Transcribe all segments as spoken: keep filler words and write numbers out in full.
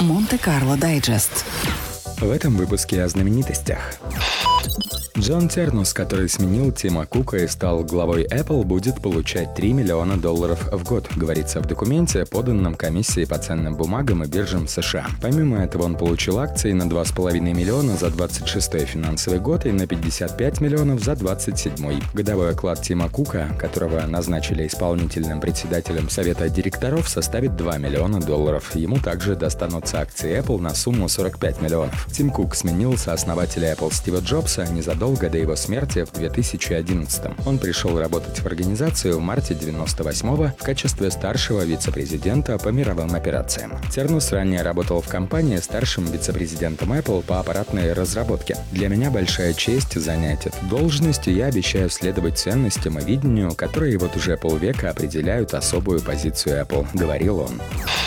Монте-Карло Дайджест. В этом выпуске о знаменитостях. Джон Тернус, который сменил Тима Кука и стал главой Apple, будет получать три миллиона долларов в год, говорится в документе, поданном комиссией по ценным бумагам и биржам США. Помимо этого, он получил акции на два с половиной миллиона за двадцать шестой финансовый год и на пятьдесят пять миллионов за двадцать седьмой. Годовой оклад Тима Кука, которого назначили исполнительным председателем совета директоров, составит два миллиона долларов. Ему также достанутся акции Apple на сумму сорок пять миллионов. Тим Кук сменил сооснователя Apple Стива Джобса незадолго до его смерти в две тысячи одиннадцатом. Он пришел работать в организацию в марте девяносто восьмого в качестве старшего вице-президента по мировым операциям. Тернус ранее работал в компании старшим вице-президентом Apple по аппаратной разработке. «Для меня большая честь занять эту должность, и я обещаю следовать ценностям и видению, которые вот уже полвека определяют особую позицию Apple», — говорил он.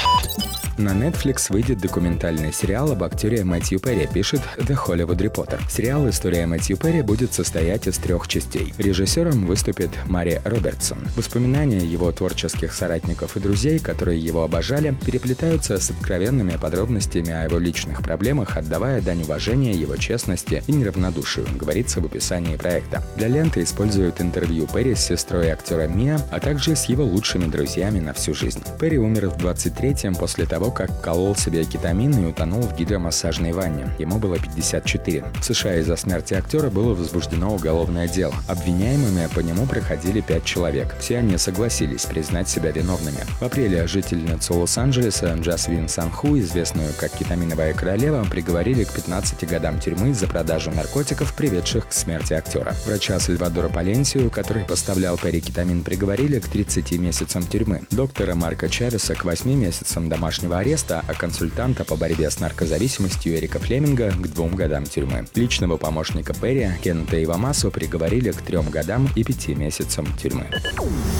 На Netflix выйдет документальный сериал об актере Мэтью Перри, пишет The Hollywood Reporter. Сериал «История Мэтью Перри» будет состоять из трех частей. Режиссером выступит Мари Робертсон. Воспоминания его творческих соратников и друзей, которые его обожали, переплетаются с откровенными подробностями о его личных проблемах, отдавая дань уважения его честности и неравнодушию, говорится в описании проекта. Для ленты используют интервью Перри с сестрой актера Миа, а также с его лучшими друзьями на всю жизнь. Перри умер в двадцать третьем после того, как колол себе кетамин и утонул в гидромассажной ванне. Ему было пятьдесят четыре. В США из-за смерти актера было возбуждено уголовное дело. Обвиняемыми по нему проходили пять человек. Все они согласились признать себя виновными. В апреле жительницу Лос-Анджелеса Джасвин Санху, известную как кетаминовая королева, приговорили к пятнадцати годам тюрьмы за продажу наркотиков, приведших к смерти актера. Врача Сальвадора Паленсию, который поставлял Перри кетамин, приговорили к тридцати месяцам тюрьмы. Доктора Марка Чавеса к восьми месяцам домашнего ареста, а консультанта по борьбе с наркозависимостью Эрика Флеминга к двум годам тюрьмы. Личного помощника Перри Кеннета Ивамасу приговорили к трем годам и пяти месяцам тюрьмы.